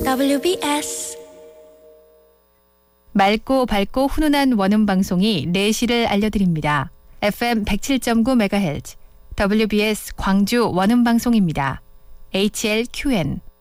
WBS 맑고 밝고 훈훈한 원음방송이 4시를 알려드립니다. FM 107.9MHz WBS 광주 원음방송입니다. HLQN